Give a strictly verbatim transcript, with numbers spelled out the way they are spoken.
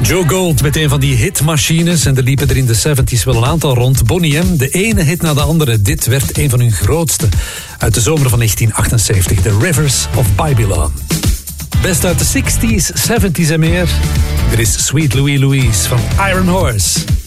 Joe Gold met een van die hitmachines en er liepen er in de zeventig wel een aantal rond. Boney M, de ene hit na de andere. Dit werd een van hun grootste. Uit de zomer van negentien achtenzeventig, The Rivers of Babylon. Best uit de zestig's, zeventig's en meer. Er is Sweet Louie Louise van Iron Horse.